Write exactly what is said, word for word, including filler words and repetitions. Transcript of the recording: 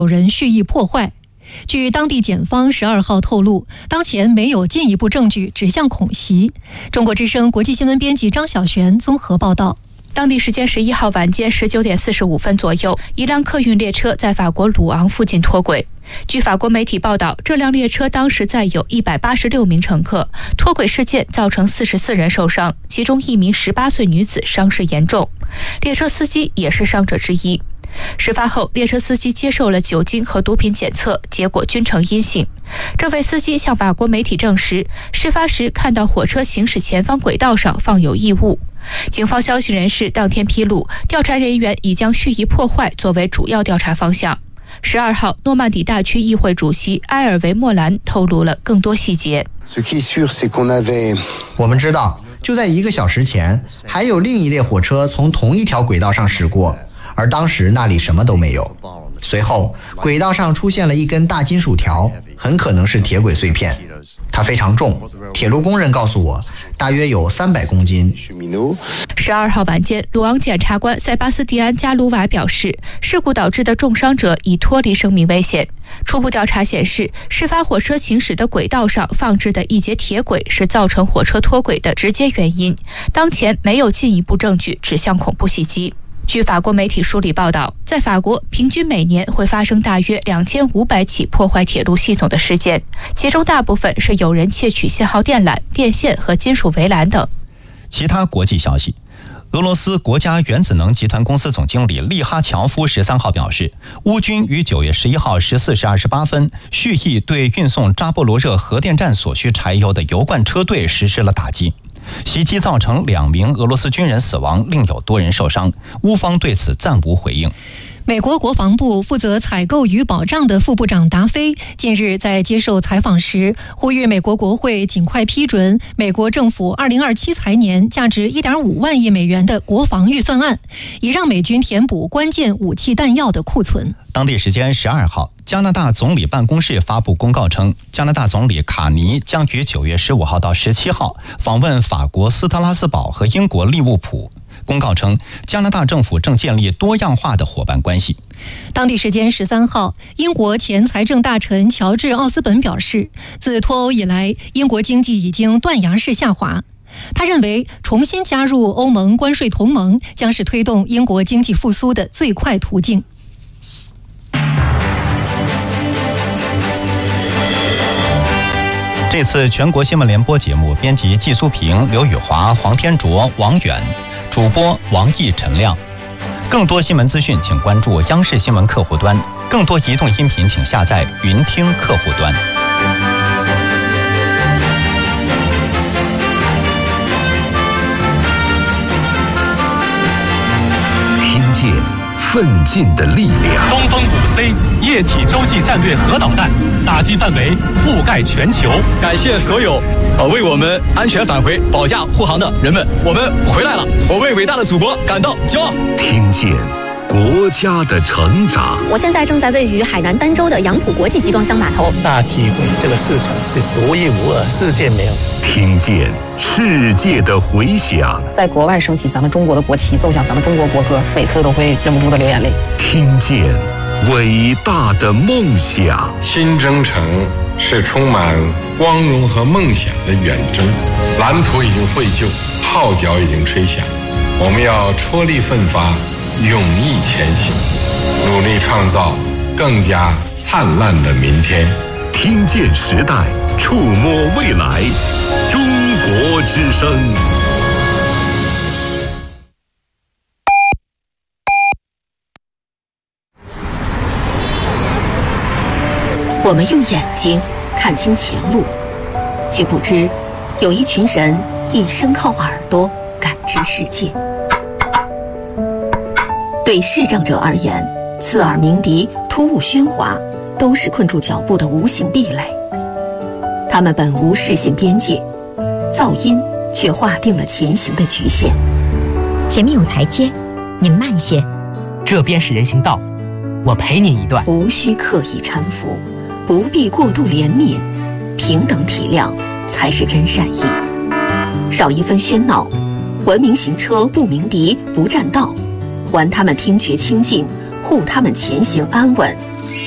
有人蓄意破坏。据当地检方十二号透露，当前没有进一步证据指向恐袭。中国之声国际新闻编辑张小璇综合报道。 当地时间十一号晚间十九点四十五分左右，一辆客运列车在法国鲁昂附近脱轨。据法国媒体报道，这辆列车当时载有一百八十六名乘客，脱轨事件造成四十四人受伤，其中一名十八岁女子伤势严重，列车司机也是伤者之一。事发后，列车司机接受了酒精和毒品检测，结果均呈阴性。这位司机向法国媒体证实，事发时看到火车行驶前方轨道上放有异物。警方消息人士当天披露，调查人员已将蓄意破坏作为主要调查方向。十二号，诺曼底大区议会主席埃尔维·莫兰透露了更多细节。 我们知道，就在一个小时前，还有另一列火车从同一条轨道上驶过，而当时那里什么都没有。随后，轨道上出现了一根大金属条，很可能是铁轨碎片。它非常重，铁路工人告诉我，大约有三百公斤。 十二号晚间，鲁昂检察官塞巴斯蒂安·加卢瓦表示，事故导致的重伤者已脱离生命危险。初步调查显示，事发火车行驶的轨道上放置的一节铁轨是造成火车脱轨的直接原因。当前没有进一步证据指向恐怖袭击。据法国媒体梳理报道，在法国平均每年会发生大约两千五百起破坏铁路系统的事件，其中大部分是有人窃取信号电缆、电线和金属围栏等。 其他国际消息，俄罗斯国家原子能集团公司总经理利哈乔夫十三号表示，乌军于九月十一号十四时二十八分蓄意对运送扎波罗热核电站所需柴油的油罐车队实施了打击。袭击造成两名俄罗斯军人死亡，另有多人受伤。乌方对此暂无回应。 美国国防部负责采购与保障的副部长达菲近日在接受采访时，呼吁美国国会尽快批准美国政府二零二七财年价值 一点五万亿美元的国防预算案，以让美军填补关键武器弹药的库存。 当地时间十二号，加拿大总理办公室发布公告称，加拿大总理卡尼将于九月十五号到十七号访问法国斯特拉斯堡和英国利物浦。公告称，加拿大政府正建立多样化的伙伴关系。 当地时间十三号，英国前财政大臣乔治·奥斯本表示，自脱欧以来，英国经济已经断崖式下滑。他认为，重新加入欧盟关税同盟将是推动英国经济复苏的最快途径。 这次全国新闻联播节目编辑季苏平、刘宇华、黄天卓、王远，主播王毅、陈亮。更多新闻资讯请关注央视新闻客户端，更多移动音频请下载云听客户端。 听见奋进的力量。 东风五 C 液体洲际战略核导弹打击范围覆盖全球。 感谢所有呃为我们安全返回保驾护航的人们，我们回来了，我为伟大的祖国感到骄傲。 听见国家的成长。 我现在正在位于海南儋州的杨浦国际集装箱码头。 大机会，这个市场是独一无二，世界没有。 听见世界的回响。 在国外升起咱们中国的国旗，奏响咱们中国国歌，每次都会忍不住的流眼泪。 听见伟大的梦想。 新征程是充满光荣和梦想的远征，蓝图已经绘就，号角已经吹响，我们要踔厉奋发，勇毅前行，努力创造更加灿烂的明天。 听见时代，触摸未来，中国之声。 我们用眼睛看清前路，却不知有一群人一生靠耳朵感知世界。对视障者而言，刺耳鸣笛、突兀喧哗都是困住脚步的无形壁垒。他们本无视线边界，噪音却划定了前行的局限。 前面有台阶，您慢些。 这边是人行道，我陪你一段。 无需刻意搀扶，不必过度怜悯，平等体谅才是真善意。少一分喧闹，文明行车不鸣笛不占道，还他们听觉清净，护他们前行安稳。